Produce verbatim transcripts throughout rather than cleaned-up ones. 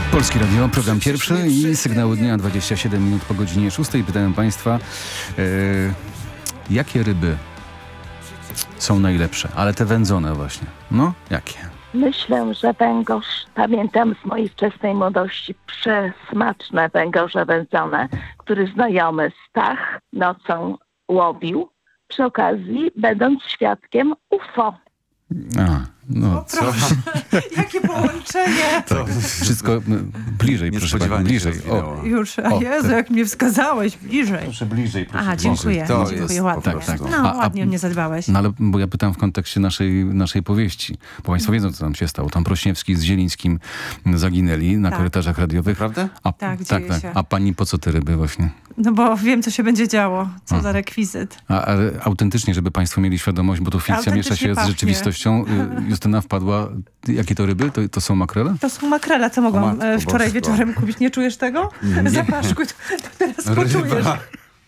Polskie Radio, program pierwszy i sygnały dnia, dwadzieścia siedem minut po godzinie szóstej. Pytałem Państwa, e, jakie ryby są najlepsze, ale te wędzone właśnie. No, jakie? Myślę, że węgorz, pamiętam z mojej wczesnej młodości, przesmaczne węgorze wędzone, który znajomy Stach nocą łowił, przy okazji będąc świadkiem U F O. A, no, O, proszę, jakie połączenie. to wszystko m, bliżej, proszę Pani, bliżej. O, Już, a O, Jezu, tak. jak mnie wskazałeś, bliżej. proszę bliżej, proszę. Aha, dziękuję, To dziękuję, jest ładnie. po prostu. No, A- a- ładnie mnie zadbałeś. No ale, bo ja pytam w kontekście naszej, naszej powieści, bo Państwo wiedzą, co tam się stało. Tam Prośniewski z Zielińskim zaginęli na Tak. korytarzach radiowych. Prawda? A, Tak, tak, dzieje tak. się. A Pani po co te ryby właśnie? No bo wiem, co się będzie działo, co za rekwizyt. A, ale autentycznie, żeby Państwo mieli świadomość, bo tu fikcja Autentycznie miesza się z pachnie. rzeczywistością. Y, Justyna wpadła. Jakie to ryby? To, to są makrele? To są makrele, co mogłam matko e, wczoraj bosko. wieczorem kupić. Nie czujesz tego? Zapaszku, to teraz poczujesz. Ryba.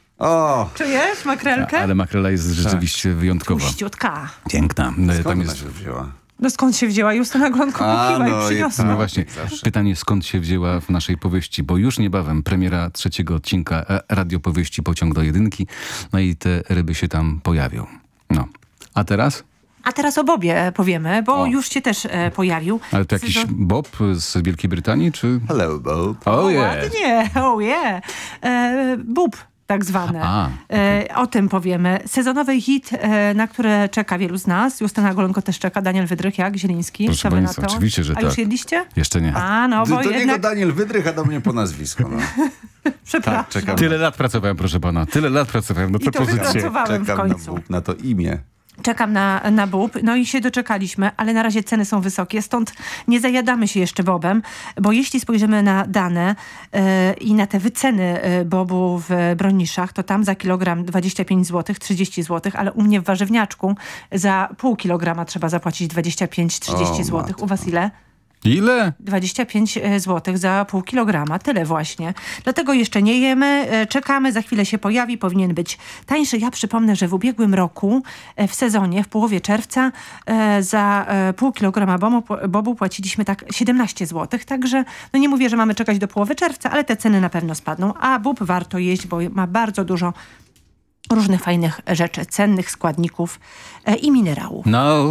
O, Czujesz makrelkę? Ale makrela jest rzeczywiście wyjątkowa. Puściutka. Piękna. Y, skąd Tam ona jest... się wzięła? No skąd się wzięła? Justyna Glonko A, kupiła no i i przyniosła. No tak. właśnie, zawsze. pytanie skąd się wzięła w naszej powieści, bo już niebawem premiera trzeciego odcinka e, radiopowieści Pociąg do jedynki, no i te ryby się tam pojawią. No. A teraz? A teraz o Bobie powiemy, bo O. już się też e, pojawił. Ale to jakiś Sezon- Bob z Wielkiej Brytanii, czy... Hello, Bob. Oh O, yeah. ładnie, oh yeah. E, bób tak zwany. A, e, o tym powiemy. Sezonowy hit, e, na które czeka wielu z nas. Justyna Golonko też czeka, Daniel Wydrych, jak? Zieliński. Proszę Co wy na państwa, to? oczywiście, że A już tak. jedliście? Jeszcze nie. A, no Do, bo do niego jednak, Daniel Wydrych, a do mnie po nazwisku. No. przepraszam. czekam. Tyle lat pracowałem, proszę pana. Tyle lat pracowałem na I tę to pozycję. wypracowałem w Czekam na, końcu. Bóg, na to imię. Czekam na, na bób, no i się doczekaliśmy, ale na razie ceny są wysokie, stąd nie zajadamy się jeszcze bobem, bo jeśli spojrzymy na dane yy, i na te wyceny yy, bobu w Broniszach, to tam za kilogram dwadzieścia pięć złotych, trzydzieści złotych, ale u mnie w warzywniaczku za pół kilograma trzeba zapłacić dwadzieścia pięć trzydzieści O, złotych. matko. U was ile? Ile? dwadzieścia pięć złotych za pół kilograma. Tyle właśnie. Dlatego jeszcze nie jemy. e, Czekamy, za chwilę się pojawi. Powinien być tańszy. Ja przypomnę, że w ubiegłym roku e, w sezonie, w połowie czerwca e, za e, pół kilograma bobu, bobu płaciliśmy tak siedemnaście złotych. Także no nie mówię, że mamy czekać do połowy czerwca, ale te ceny na pewno spadną. A bób warto jeść, bo ma bardzo dużo różnych fajnych rzeczy, cennych składników e, i minerałów. No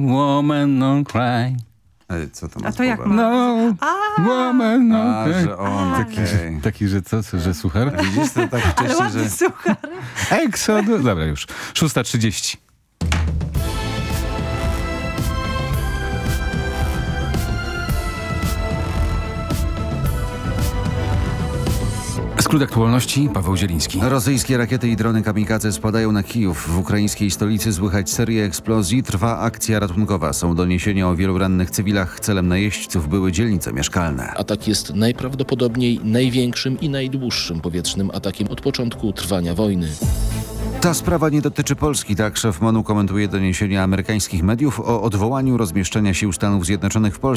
woman, no cry. Ej, co to ma A z to jak Bobem? ma? No woman, no A, cry. że on, okej. Taki, że co? Że suchar? Widzisz, to tak Ale wcześniej, ładny że... suchar. Exodus. Dobra, już. szósta trzydzieści. Skrót aktualności, Paweł Zieliński. Rosyjskie rakiety i drony kamikadze spadają na Kijów. W ukraińskiej stolicy słychać serię eksplozji. Trwa akcja ratunkowa. Są doniesienia o wielu rannych cywilach. Celem najeźdźców były dzielnice mieszkalne. Atak jest najprawdopodobniej największym i najdłuższym powietrznym atakiem od początku trwania wojny. Ta sprawa nie dotyczy Polski, tak szef MONU komentuje doniesienia amerykańskich mediów o odwołaniu rozmieszczenia sił Stanów Zjednoczonych w Polsce.